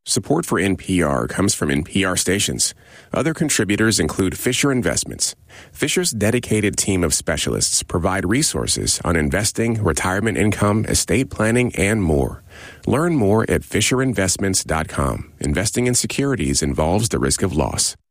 Support for NPR comes from NPR stations. Other contributors include Fisher Investments. Fisher's dedicated team of specialists provide resources on investing, retirement income, estate planning, and more. Learn more at FisherInvestments.com. Investing in securities involves the risk of loss.